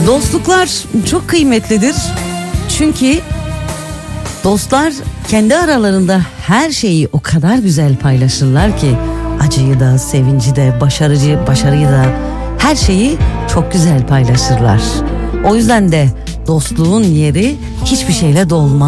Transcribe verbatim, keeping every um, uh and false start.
Dostluklar çok kıymetlidir. Çünkü dostlar kendi aralarında her şeyi o kadar güzel paylaşırlar ki, acıyı da, sevinci de, başarıcı, başarıyı da, her şeyi çok güzel paylaşırlar. O yüzden de dostluğun yeri hiçbir şeyle dolmaz.